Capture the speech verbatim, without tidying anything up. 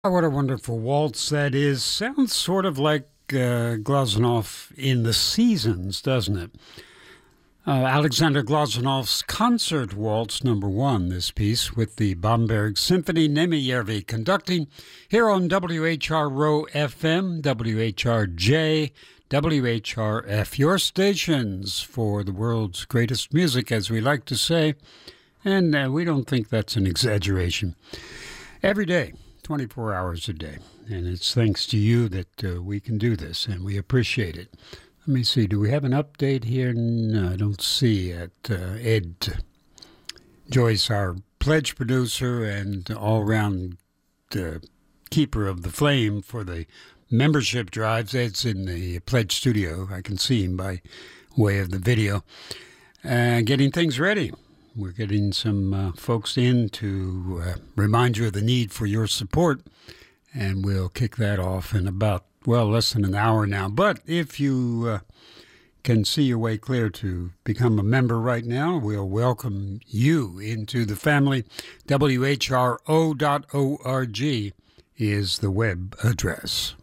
Oh, what a wonderful waltz that is. Sounds sort of like uh, Glazunov in The Seasons, doesn't it? Uh, Alexander Glazunov's Concert Waltz number one, this piece, with the Bamberg Symphony, Nemyervi conducting here on W H R Row F M, W H R J, W H R F, your stations for the world's greatest music, as we like to say, and uh, we don't think that's an exaggeration. Every day, twenty-four hours a day, and it's thanks to you that uh, we can do this, and we appreciate it. Let me see, do we have an update here? No, I don't see it. Uh, Ed Joyce, our pledge producer and all-round uh, keeper of the flame for the membership drives. Ed's in the pledge studio. I can see him by way of the video. Uh, getting things ready. We're getting some uh, folks in to uh, remind you of the need for your support, and we'll kick that off in about, well, less than an hour now. But if you uh, can see your way clear to become a member right now, we'll welcome you into the family. W H R O dot org is the web address.